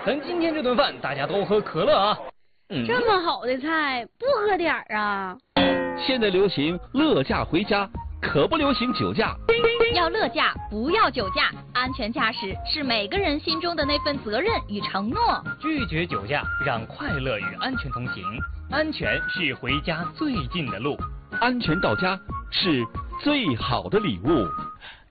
等今天这顿饭大家都喝可乐啊。 这么好的菜，不喝点儿啊？ 现在流行乐驾回家，可不流行酒驾。 要乐驾，不要酒驾。安全驾驶是每个人心中的那份责任与承诺。 拒绝酒驾，让快乐与安全同行。安全是回家最近的路， 安全到家是最好的礼物。